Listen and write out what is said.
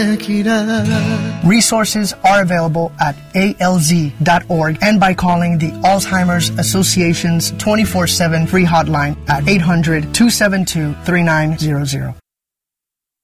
Resources are available at alz.org and by calling the Alzheimer's Association's 24/7 free hotline at 800-272-3900.